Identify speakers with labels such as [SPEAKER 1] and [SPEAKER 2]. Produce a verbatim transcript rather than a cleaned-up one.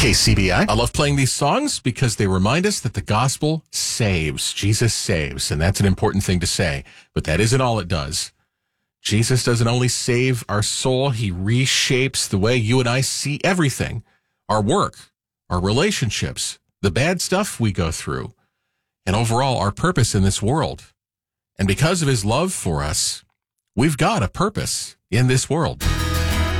[SPEAKER 1] K C B I.
[SPEAKER 2] I love playing these songs because they remind us that the gospel saves. Jesus saves, and that's an important thing to say. But that isn't all it does. Jesus doesn't only save our soul, he reshapes the way you and I see everything. Our work, our relationships, the bad stuff we go through, and overall our purpose in this world. And because of his love for us, we've got a purpose in this world.